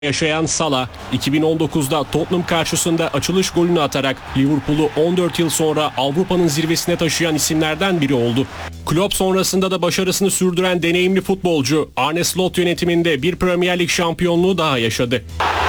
yaşayan Salah, 2019'da Tottenham karşısında açılış golünü atarak Liverpool'u 14 yıl sonra Avrupa'nın zirvesine taşıyan isimlerden biri oldu. Klopp sonrasında da başarısını sürdüren deneyimli futbolcu Arne Slot yönetiminde bir Premier Lig şampiyonluğu daha yaşadı.